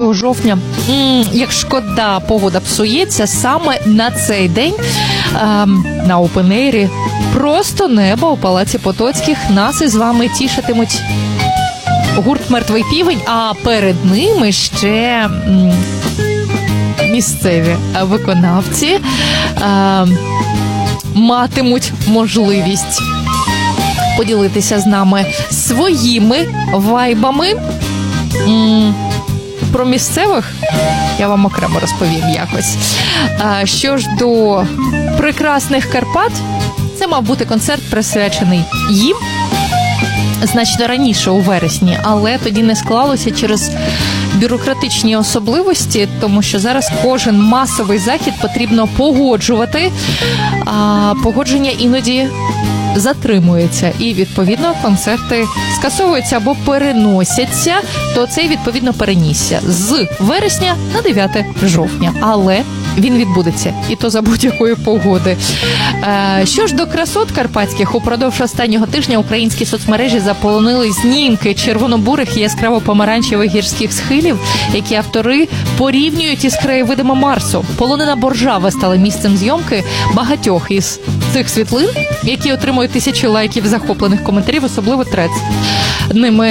жовтня. Як шкода, погода псується саме на цей день на опен-ейрі. Просто небо у Палаці Потоцьких нас із вами тішитимуть гурт «Мертвий півень», а перед ними ще місцеві виконавці матимуть можливість поділитися з нами своїми вайбами. Про місцевих я вам окремо розповім якось. Що ж до прекрасних Карпат, це мав бути концерт, присвячений їм значно раніше, у вересні, але тоді не склалося через бюрократичні особливості, тому що зараз кожен масовий захід потрібно погоджувати, а погодження іноді затримується, і, відповідно, концерти скасовуються або переносяться, то цей, відповідно, перенісся з вересня на 9 жовтня. Але він відбудеться, і то за будь-якої погоди. Що ж до красот карпатських, упродовж останнього тижня українські соцмережі заполонили знімки червонобурих і яскраво-помаранчевих гірських схилів, які автори порівнюють із краєвидами Марсу. Полонина Боржави стала місцем зйомки багатьох із цих світлин, які отримують тисячі лайків, захоплених коментарів, особливо трец. Ними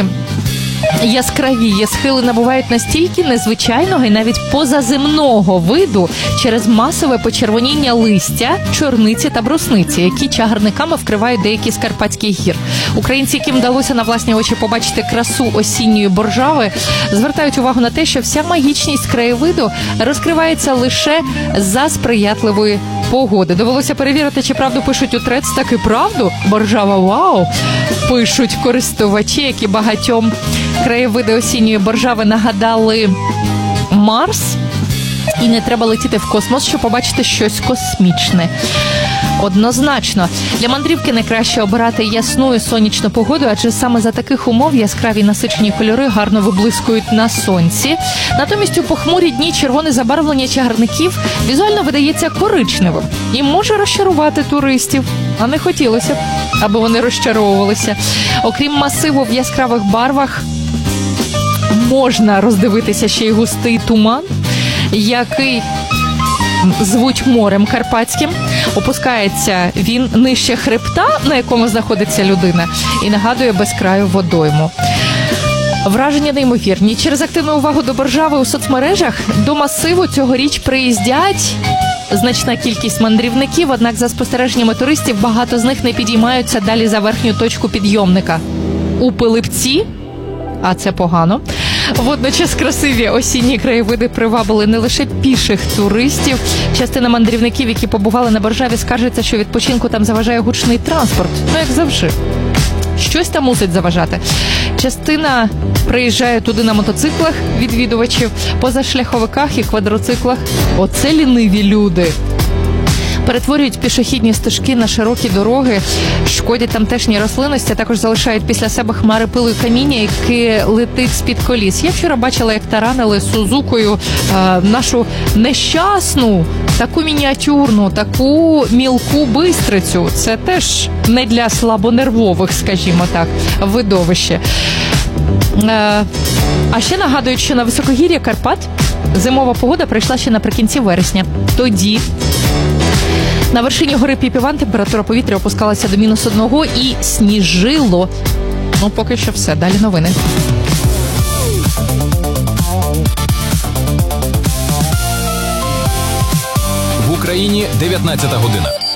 яскраві схили набувають настільки незвичайного і навіть позаземного виду через масове почервоніння листя, чорниці та брусниці, які чагарниками вкривають деякі з карпатських гір. Українці, яким вдалося на власні очі побачити красу осінньої Боржави, звертають увагу на те, що вся магічність краєвиду розкривається лише за сприятливої погоди. Довелося перевірити, чи правду пишуть у трец. Так і правду. Боржава вау! Пишуть користувачі, які багатьом краєвиди осінньої Боржави нагадали Марс. І не треба летіти в космос, щоб побачити щось космічне. Однозначно. Для мандрівки найкраще обирати ясну і сонячну погоду, адже саме за таких умов яскраві насичені кольори гарно виблискують на сонці. Натомість у похмурі дні червоне забарвлення чагарників візуально видається коричневим і може розчарувати туристів. А не хотілося б, аби вони розчаровувалися. Окрім масиву в яскравих барвах, можна роздивитися ще й густий туман, який звуть морем Карпатським. Опускається він нижче хребта, на якому знаходиться людина, і нагадує безкраю водойму. Враження неймовірні. Через активну увагу до Боржави у соцмережах до масиву цьогоріч приїздять значна кількість мандрівників, однак за спостереженнями туристів багато з них не підіймаються далі за верхню точку підйомника. У Пилипці, а це погано, водночас красиві осінні краєвиди привабили не лише піших туристів. Частина мандрівників, які побували на Боржаві, скаржаться, що відпочинку там заважає гучний транспорт. Ну, як завжди. Щось там мусить заважати. Частина приїжджає туди на мотоциклах відвідувачів, позашляховиках і квадроциклах. Оце ліниві люди. Перетворюють пішохідні стежки на широкі дороги, шкодять тамтешній рослинності, а також залишають після себе хмари пилу і каміння, яке летить з-під коліс. Я вчора бачила, як таранили Сузукою нашу нещасну, таку мініатюрну, таку мілку бистрицю. Це теж не для слабонервових, скажімо так, видовище. А ще нагадують, що на високогір'я Карпат зимова погода прийшла ще наприкінці вересня. Тоді на вершині гори Піпіван температура повітря опускалася до -1 і сніжило. Ну, поки що все. Далі новини. В Україні 19 година.